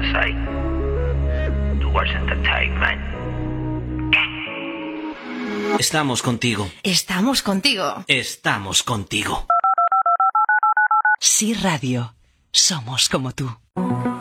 say. Towards entertainment. Estamos contigo. Estamos contigo. Estamos contigo. Sí Radio. Somos como tú.